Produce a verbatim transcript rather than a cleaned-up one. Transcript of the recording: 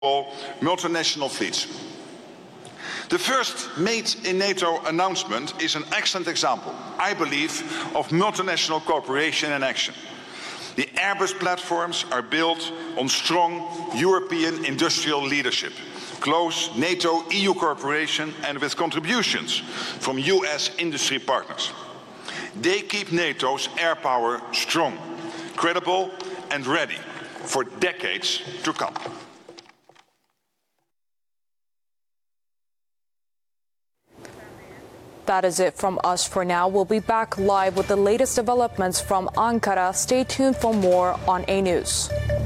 multinational fleets. The first Made in NATO announcement is an excellent example, I believe, of multinational cooperation in action. The Airbus platforms are built on strong European industrial leadership, close NATO E U cooperation and with contributions from U S industry partners. They keep NATO's air power strong, credible and ready for decades to come. That is it from us for now. We'll be back live with the latest developments from Ankara. Stay tuned for more on A News.